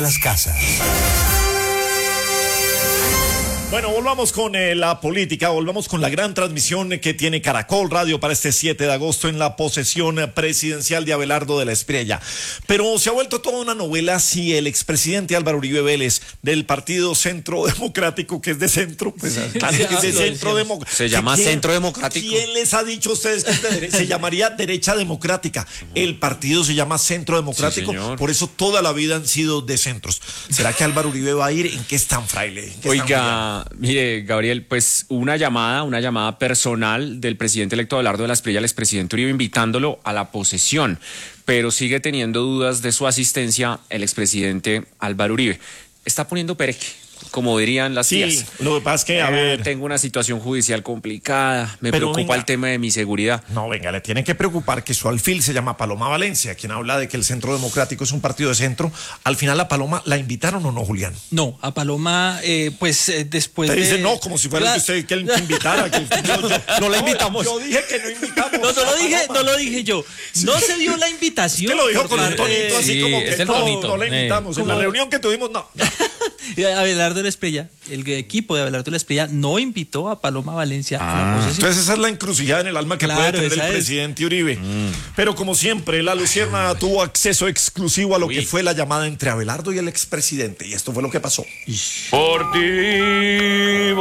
Las casas. Bueno, volvamos con la política, volvamos con la gran transmisión que tiene Caracol Radio para este 7 de agosto en la posesión presidencial de Abelardo de la Espriella. Pero se ha vuelto toda una novela si el expresidente Álvaro Uribe Vélez del Partido Centro Democrático, que es de centro, pues claro que es de centro democrático. Se llama Centro Democrático. ¿Quién les ha dicho a ustedes que se llamaría Derecha Democrática? El partido se llama Centro Democrático, sí, por eso toda la vida han sido de centros. ¿Será que Álvaro Uribe va a ir? ¿En qué están, fraile? Oiga, mire, Gabriel, pues una llamada personal del presidente electo Abelardo de la Espriella al expresidente Uribe invitándolo a la posesión, pero sigue teniendo dudas de su asistencia el expresidente Álvaro Uribe. Está poniendo pereque, como dirían las tías. Sí, lo que pasa es que, a ver... Tengo una situación judicial complicada, me Pero preocupa venga, el tema de mi seguridad. No, venga, le tiene que preocupar que su alfil se llama Paloma Valencia, quien habla de que el Centro Democrático es un partido de centro. Al final a Paloma la invitaron o no, Julián. No, a Paloma, después Te de... dice no, como si fuera usted que invitara. No la invitamos. Yo dije que no invitamos. No lo dije yo. No se dio la invitación. Usted lo dijo con un tonito así sí, como es que el no, tonito. no la invitamos. En la reunión que tuvimos, no. Abelardo de la Espriella, el equipo de Abelardo de la Espriella no invitó a Paloma Valencia a la posesión. Entonces esa es la encrucijada en el alma que Claro, puede tener esa el es. presidente Uribe. Pero como siempre, la Lucierna tuvo acceso exclusivo a lo que fue la llamada entre Abelardo y el expresidente. Y esto fue lo que pasó. Por ti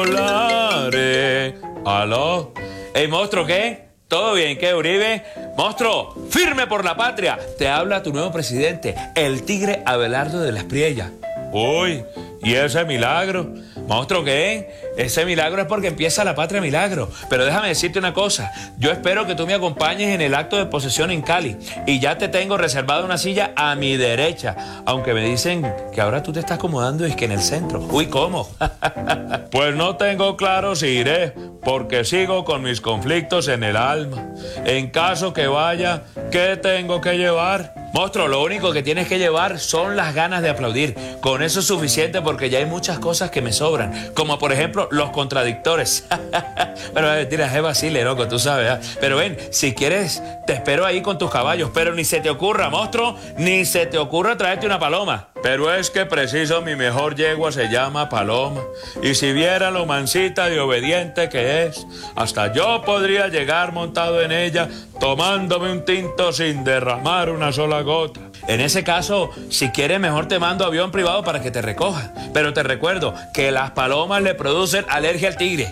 volaré. ¿Aló? Ey, monstruo, ¿qué? ¿Todo bien? ¿Qué, Uribe? Monstruo, firme por la patria. Te habla tu nuevo presidente, el tigre Abelardo de la Espriella. Uy, ¿y ese milagro? Monstruo, ¿qué? Ese milagro es porque empieza la patria milagro. Pero déjame decirte una cosa. Yo espero que tú me acompañes en el acto de posesión en Cali. Y ya te tengo reservada una silla a mi derecha. Aunque me dicen que ahora tú te estás acomodando y es que en el centro. Uy, ¿cómo? Pues no tengo claro si iré, porque sigo con mis conflictos en el alma. En caso que vaya, ¿qué tengo que llevar? Monstruo, lo único que tienes que llevar son las ganas de aplaudir. Con eso es suficiente porque ya hay muchas cosas que me sobran. Como por ejemplo, los contradictores. Pero mentira, es vacile, loco, tú sabes. ¿Eh? Pero ven, si quieres, te espero ahí con tus caballos. Pero ni se te ocurra, monstruo, ni se te ocurra traerte una paloma. Pero es que preciso, mi mejor yegua se llama Paloma. Y si viera lo mansita y obediente que es, hasta yo podría llegar montado en ella, tomándome un tinto sin derramar una sola gota. En ese caso, si quieres, mejor te mando avión privado para que te recoja. Pero te recuerdo que las palomas le producen alergia al tigre.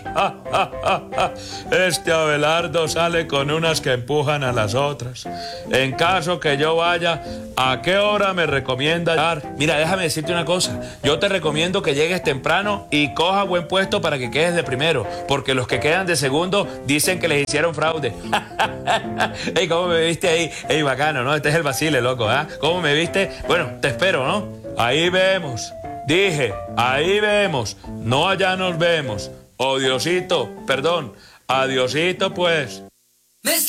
Este Abelardo sale con unas que empujan a las otras. En caso que yo vaya, ¿a qué hora me recomienda llegar? Mira, déjame decirte una cosa. Yo te recomiendo que llegues temprano y cojas buen puesto para que quedes de primero. Porque los que quedan de segundo dicen que les hicieron fraude. Ey, ¿cómo me viste ahí? Ey, bacano, ¿no? Este es el vacile, loco, ¿ah? ¿Cómo me viste? Bueno, te espero, ¿no? Ahí vemos. Dije, ahí vemos. No allá nos vemos. Oh, Diosito, perdón. Adiosito, pues.